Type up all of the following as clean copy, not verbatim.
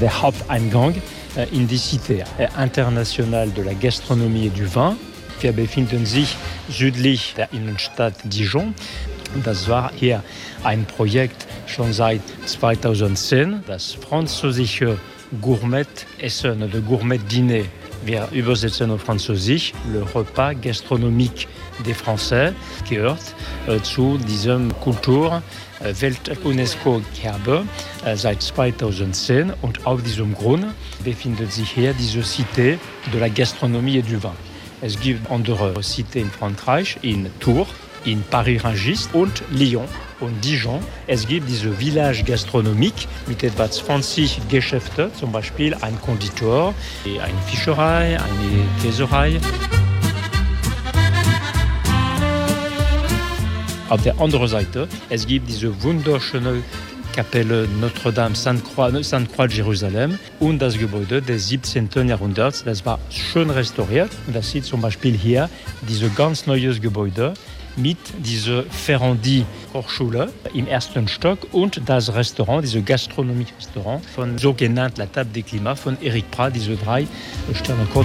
der Haupteingang in die Cité internationale de la Gastronomie et du Vin. Wir befinden sich südlich der Innenstadt Dijon. Das war hier ein Projekt schon seit 2010, das französische Gourmet-Essen oder Gourmet-Dîner. Wir übersetzen auf Französisch, le repas gastronomique des Français, gehört zu diesem Kultur Welt-UNESCO-Erbe seit 2010. Und aus diesem Grund befindet sich hier diese Cité de la Gastronomie et du Vin. Es gibt andere Cités in Frankreich, in Tours, in Paris-Rungis und Lyon und Dijon. Es gibt diese Village gastronomique mit etwa 20 Geschäften, zum Beispiel ein Konditor, eine Fischerei, eine Käserei. Auf der anderen Seite, es gibt diese wunderschöne Kapelle Notre-Dame Sainte-Croix de Jerusalem und das Gebäude des 17. Jahrhunderts. Das war schön restauriert. Und das sieht zum Beispiel hier dieses ganz neues Gebäude mit dieser Ferrandi-Hochschule im ersten Stock und das Restaurant, dieses Gastronomie-Restaurant von sogenannt La Table des Climats von Eric Prat, diese 3 Sterne-Koch.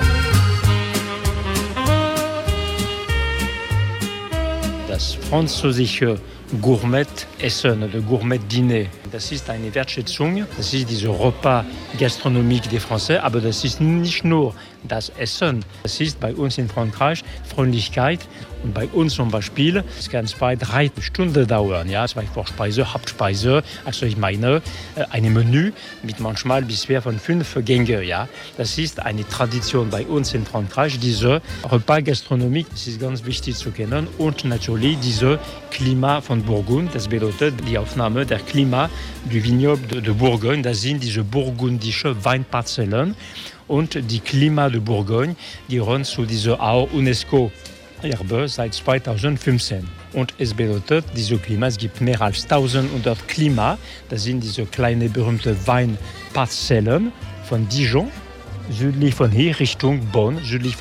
Das französische Gourmet-Essen oder Gourmet-Dîner, das ist eine Wertschätzung, das ist dieser Repas gastronomique des Français, aber das ist nicht nur das Essen, das ist bei uns in Frankreich Freundlichkeit und bei uns zum Beispiel, es kann 2-3 Stunden dauern, ja, 2 Vorspeise, Hauptspeise, also ich meine ein Menü mit manchmal bis von 5 Gängen, ja, das ist eine Tradition bei uns in Frankreich, diese Repas gastronomique, das ist ganz wichtig zu kennen und natürlich diese Klima von Bourgogne, das bedeutet die Aufnahme der Klima du Vignoble de Bourgogne, das sind diese burgundische Weinparzellen und die Klima de Bourgogne gehören zu dieser auch UNESCO-Erbe seit 2015. Und es bedeutet, diese Klima, es gibt mehr als 1100 Klima, das sind diese kleinen berühmten Weinparzellen von Dijon, südlich von hier Richtung Bonn, südlich